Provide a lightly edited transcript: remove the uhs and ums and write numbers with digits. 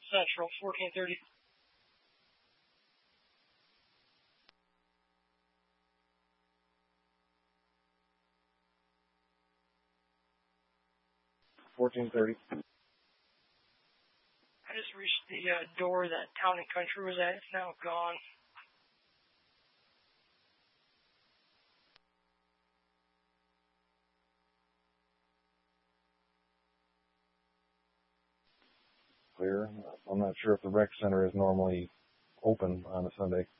Central, 1430. I just reached the door that Town and Country was at. It's now gone. Clear. I'm not sure if the rec center is normally open on a Sunday.